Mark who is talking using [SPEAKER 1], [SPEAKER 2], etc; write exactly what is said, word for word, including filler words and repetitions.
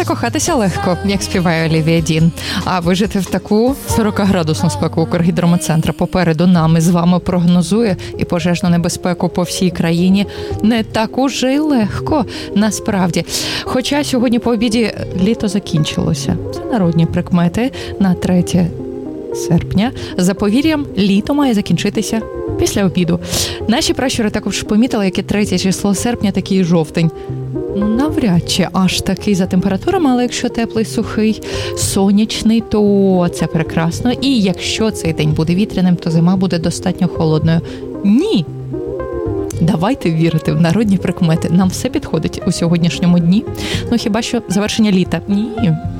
[SPEAKER 1] закохатися легко, як співає Олівія Дін. А вижити в таку сорокаградусну спеку Укргідрометцентр попереду нами з вами прогнозує і пожежну небезпеку по всій країні не так уже й легко, насправді. Хоча сьогодні по обіді літо закінчилося. Це народні прикмети на третє серпня. За повір'ям, літо має закінчитися після обіду. Наші пращури також помітили, яке третє число серпня, такий жовтень. Ну, навряд чи аж такий за температурами, але якщо теплий, сухий, сонячний, то це прекрасно. І якщо цей день буде вітряним, то зима буде достатньо холодною. Ні! Давайте вірити в народні прикмети. Нам все підходить у сьогоднішньому дні. Ну, хіба що завершення літа. Ні.